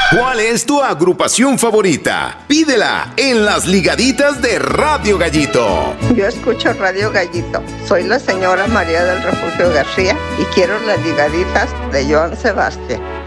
¿Cuál es tu agrupación favorita? Pídela en las ligaditas de Radio Gallito. Yo escucho Radio Gallito. Soy la señora María del Refugio García y quiero las ligaditas de Joan Sebastián.